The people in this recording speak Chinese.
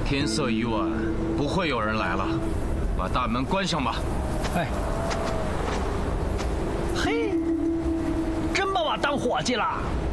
天色已晚，不会有人来了，把大门关上吧。 哎，嘿，真把我当伙计了。